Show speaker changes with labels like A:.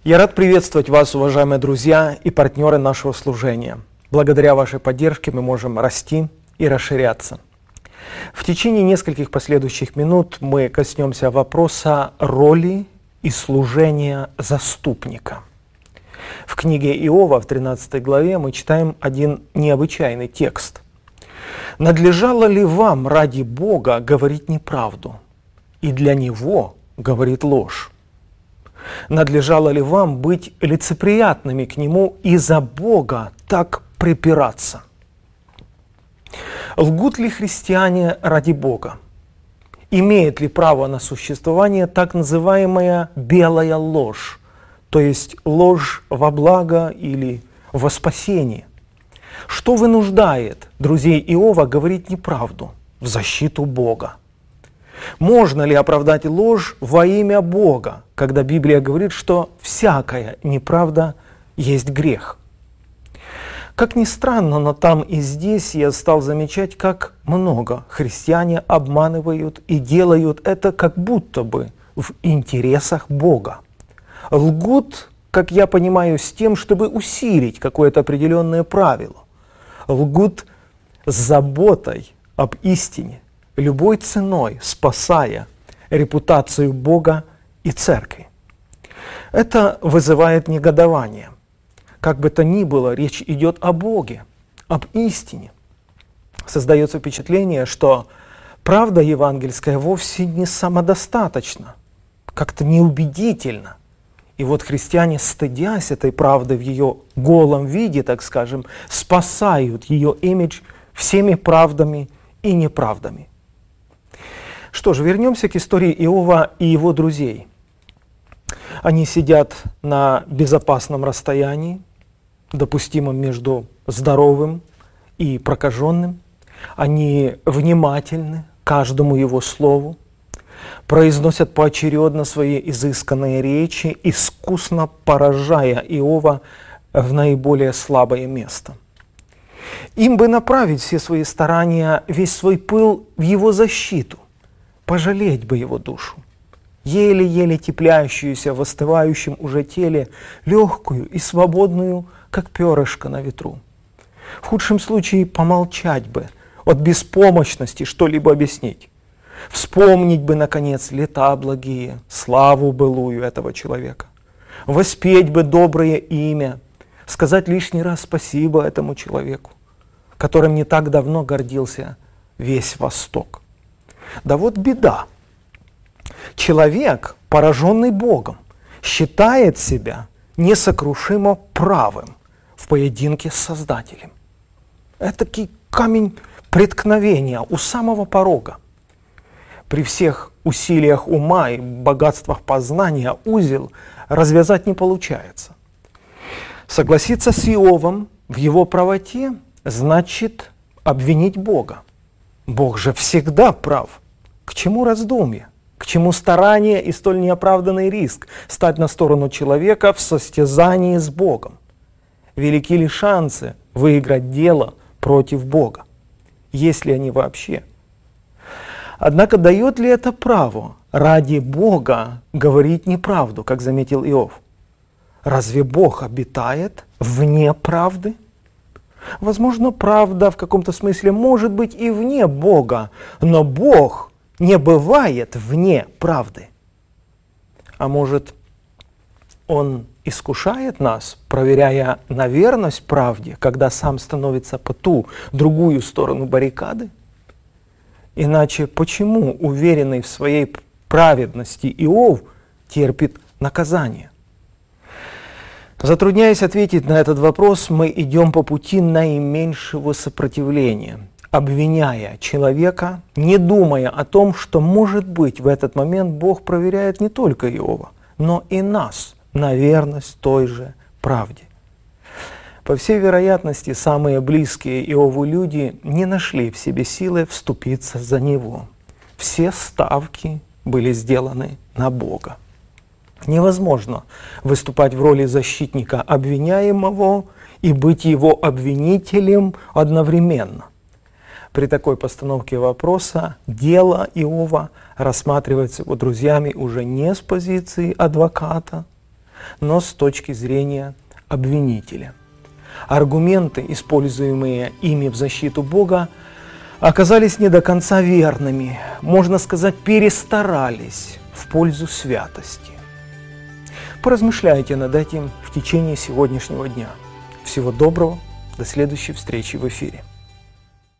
A: Я рад приветствовать вас, уважаемые друзья и партнеры нашего служения. Благодаря вашей поддержке мы можем расти и расширяться. В течение нескольких последующих минут мы коснемся вопроса роли и служения заступника. В книге Иова, в 13 главе, мы читаем один необычайный текст. «Надлежало ли вам ради Бога говорить неправду, и для Него говорит ложь? Надлежало ли вам быть лицеприятными к Нему и за Бога так припираться? Лгут ли христиане ради Бога? Имеет ли право на существование так называемая белая ложь, то есть ложь во благо или во спасение? Что вынуждает друзей Иова говорить неправду в защиту Бога? Можно ли оправдать ложь во имя Бога, когда Библия говорит, что всякая неправда есть грех? Как ни странно, но там и здесь я стал замечать, как много христиане обманывают и делают это как будто бы в интересах Бога. Лгут, как я понимаю, с тем, чтобы усилить какое-то определенное правило. Лгут с заботой об истине, любой ценой спасая репутацию Бога и Церкви. Это вызывает негодование. Как бы то ни было, речь идет о Боге, об истине. Создается впечатление, что правда евангельская вовсе не самодостаточна, как-то неубедительна. И вот христиане, стыдясь этой правды в ее голом виде, так скажем, спасают ее имидж всеми правдами и неправдами. Что же, вернемся к истории Иова и его друзей. Они сидят на безопасном расстоянии, допустимом между здоровым и прокаженным. Они внимательны каждому его слову, произносят поочередно свои изысканные речи, искусно поражая Иова в наиболее слабое место. Им бы направить все свои старания, весь свой пыл в его защиту, пожалеть бы его душу, еле-еле тепляющуюся в остывающем уже теле, легкую и свободную, как перышко на ветру. В худшем случае помолчать бы, от беспомощности что-либо объяснить. Вспомнить бы, наконец, лета благие, славу былую этого человека. Воспеть бы доброе имя, сказать лишний раз спасибо этому человеку, которым не так давно гордился весь Восток. Да вот беда. Человек, пораженный Богом, считает себя несокрушимо правым в поединке с Создателем. Этакий камень преткновения у самого порога. При всех усилиях ума и богатствах познания узел развязать не получается. Согласиться с Иовом в его правоте значит обвинить Бога. Бог же всегда прав. К чему раздумья? К чему старание и столь неоправданный риск стать на сторону человека в состязании с Богом? Велики ли шансы выиграть дело против Бога? Есть ли они вообще? Однако дает ли это право ради Бога говорить неправду, как заметил Иов? Разве Бог обитает вне правды? Возможно, правда в каком-то смысле может быть и вне Бога, но Бог не бывает вне правды. А может, Он искушает нас, проверяя на верность правде, когда сам становится по ту, другую сторону баррикады? Иначе почему уверенный в своей праведности Иов терпит наказание? Затрудняясь ответить на этот вопрос, мы идем по пути наименьшего сопротивления, обвиняя человека, не думая о том, что, может быть, в этот момент Бог проверяет не только Иова, но и нас на верность той же правде. По всей вероятности, самые близкие Иову люди не нашли в себе силы вступиться за него. Все ставки были сделаны на Бога. Невозможно выступать в роли защитника обвиняемого и быть его обвинителем одновременно. При такой постановке вопроса дело Иова рассматривается его друзьями уже не с позиции адвоката, но с точки зрения обвинителя. Аргументы, используемые ими в защиту Бога, оказались не до конца верными, можно сказать, перестарались в пользу святости. Поразмышляйте над этим в течение сегодняшнего дня. Всего доброго, до следующей встречи в эфире.